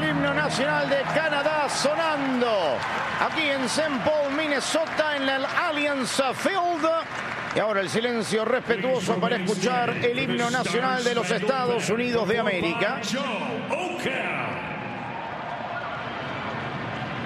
el himno nacional de Canadá sonando aquí en St. Paul, Minnesota, en el Allianz Field. Y ahora el silencio respetuoso para escuchar el himno nacional de los Estados Unidos de América.